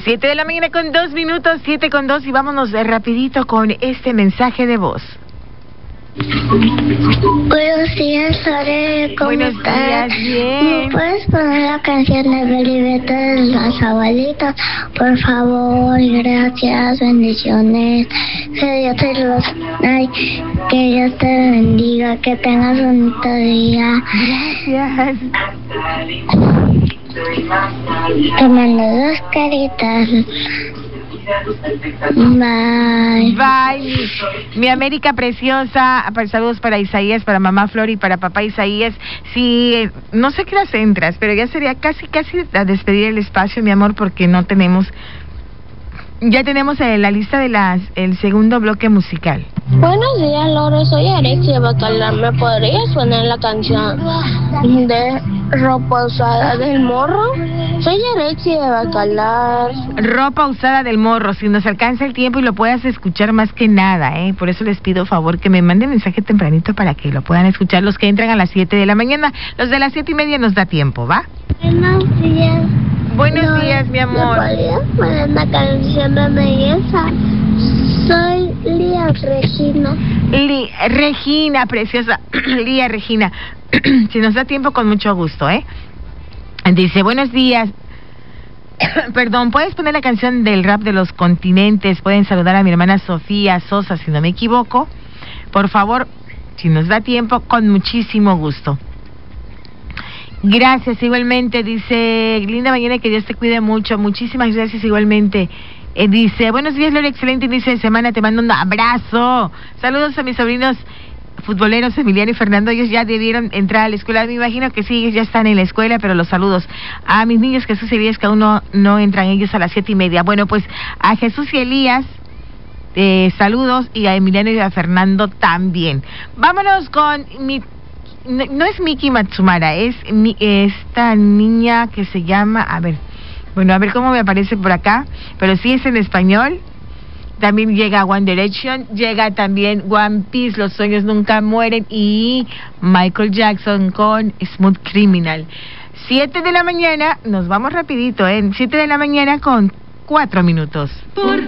7 de la mañana con 2 minutos, 7 con 2, y vámonos rapidito con este mensaje de voz. Buenos días, Lore, ¿cómo Buenos estás? días, bien. ¿Me puedes poner la canción de Belibeta de los abuelitos? Por favor, gracias, bendiciones. Que Dios te los... Ay, que Dios te bendiga, que tengas un bonito día. Gracias. Te mando 2 caritas. Bye. Bye, mi América preciosa. Saludos para Isaías, para mamá Flor y para papá Isaías. Sí, no sé qué horas entras, pero ya sería casi a despedir el espacio, mi amor, porque no tenemos... Ya tenemos la lista de el segundo bloque musical. Buenos días, Lore, soy Alexia Bacalar. ¿Me podrías poner la canción de Ropa Usada del Morro? Soy Alexia Bacalar. Ropa Usada del Morro, si nos alcanza el tiempo y lo puedas escuchar más que nada, por eso les pido favor que me manden mensaje tempranito para que lo puedan escuchar los que entran a las 7 de la mañana. Los de las 7:30 nos da tiempo, ¿va? Buenos días. Buenos días, mi amor. ¿Me podrías poner la canción de belleza? Soy Lía Regina. Regina, preciosa. Lía Regina. Si nos da tiempo, con mucho gusto, Dice, buenos días. Perdón, ¿puedes poner la canción del rap de los continentes? Pueden saludar a mi hermana Sofía Sosa, si no me equivoco. Por favor, si nos da tiempo, con muchísimo gusto. Gracias, igualmente. Dice, linda mañana, que Dios te cuide mucho. Muchísimas gracias, igualmente. Dice, buenos días, Lore, excelente inicio de semana, te mando un abrazo. Saludos a mis sobrinos futboleros Emiliano y Fernando, ellos ya debieron entrar a la escuela, me imagino que sí, ellos ya están en la escuela, pero los saludos a mis niños Jesús y Elías, que aún no entran ellos a las 7:30. Bueno, pues a Jesús y Elías, saludos, y a Emiliano y a Fernando también. Vámonos con no es Miki Matsumara, es esta niña que se llama, a ver cómo me aparece por acá, pero sí es en español. También llega One Direction, llega también One Piece, Los Sueños Nunca Mueren, y Michael Jackson con Smooth Criminal. 7 de la mañana, nos vamos rapidito, 7 de la mañana con 4 minutos.